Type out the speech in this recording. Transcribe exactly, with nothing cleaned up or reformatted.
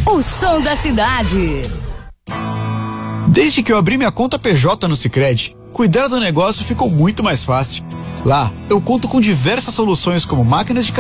O som da cidade. Desde que eu abri minha conta P J no Sicredi, cuidar do negócio ficou muito mais fácil. Lá, eu conto com diversas soluções como máquinas de